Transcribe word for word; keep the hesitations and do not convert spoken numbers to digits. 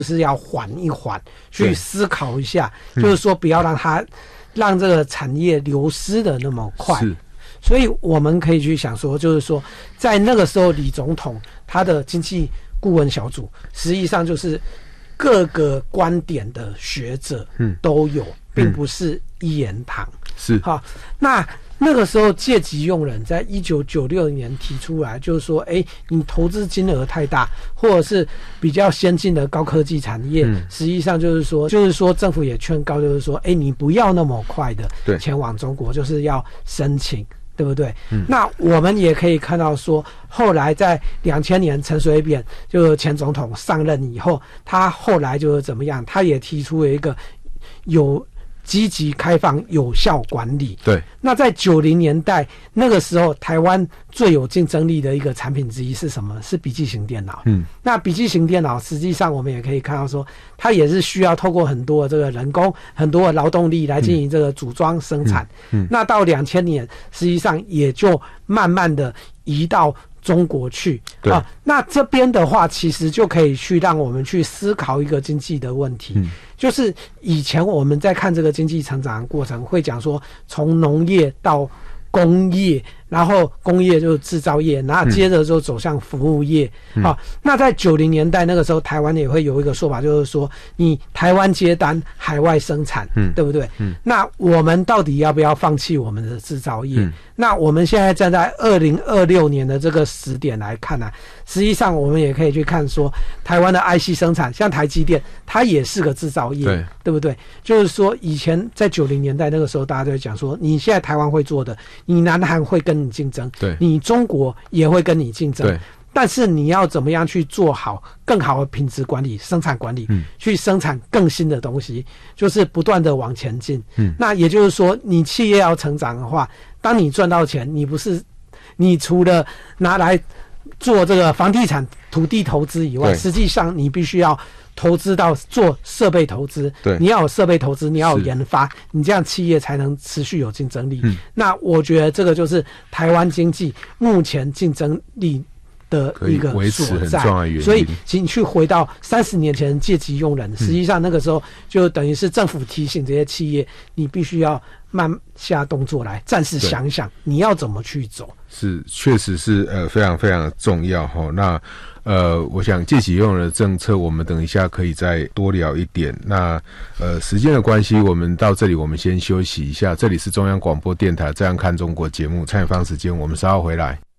是要缓一缓，去思考一下，就是说不要让它让这个产业流失的那么快。是，所以我们可以去想说，就是说在那个时候李总统他的经济顾问小组实际上就是各个观点的学者都有，嗯、并不是一言堂。是，好，那那个时候借机用人在一九九六年提出来，就是说，哎，你投资金额太大，或者是比较先进的高科技产业，嗯、实际上就是说，就是说政府也劝告，就是说，哎，你不要那么快的前往中国，就是要申请。对不对？嗯，那我们也可以看到说，后来在两千年陈水扁就是前总统上任以后，他后来就是怎么样？他也提出了一个有积极开放有效管理。对，那在九零年代那个时候，台湾最有竞争力的一个产品之一是什么？是笔记型电脑。嗯，那笔记型电脑实际上我们也可以看到说，它也是需要透过很多的这个人工、很多的劳动力来进行这个组装生产。嗯，嗯那到两千年，实际上也就慢慢的移到中国去。对啊，那这边的话，其实就可以去让我们去思考一个经济的问题。嗯就是以前我们在看这个经济成长的过程，会讲说从农业到工业，然后工业就是制造业，然后接着就走向服务业。嗯、好，那在九零年代那个时候，台湾也会有一个说法，就是说你台湾接单，海外生产，嗯，对不对？嗯，那我们到底要不要放弃我们的制造业？嗯、那我们现在站在二零二六年的这个时点来看呢、啊，实际上我们也可以去看说，台湾的 I C 生产，像台积电，它也是个制造业，对，对不对？就是说以前在九零年代那个时候，大家都会讲说，你现在台湾会做的，你南韩会跟你竞争，对，你中国也会跟你竞争，对。但是你要怎么样去做好更好的品质管理、生产管理，嗯、去生产更新的东西，就是不断的往前进。嗯，那也就是说，你企业要成长的话，当你赚到钱，你不是你除了拿来做这个房地产、土地投资以外，实际上你必须要投资到做设备投资，对，你要有设备投资，你要有研发，你这样企业才能持续有竞争力。嗯、那我觉得这个就是台湾经济目前竞争力的一个所在，所以请去回到三十年前借机用人，实际上那个时候就等于是政府提醒这些企业，你必须要慢下动作来，暂时想想你要怎么去走。 是，确实是呃非常非常的重要哈。那呃，我想借机用人的政策，我们等一下可以再多聊一点。那呃，时间的关系，我们到这里，我们先休息一下。这里是中央广播电台《这样看中国》节目，蔡远芳时间，我们稍后回来。